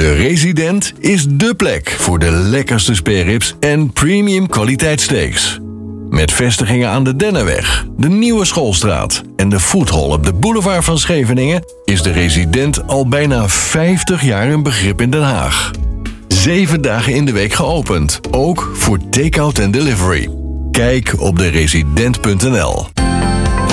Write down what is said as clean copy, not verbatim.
De Resident is dé plek voor de lekkerste spareribs en premium kwaliteit steaks. Met vestigingen aan de Dennenweg, de Nieuwe Schoolstraat en de Foodhall op de boulevard van Scheveningen is de Resident al bijna 50 jaar een begrip in Den Haag. 7 dagen in de week geopend, ook voor take-out en delivery. Kijk op deresident.nl.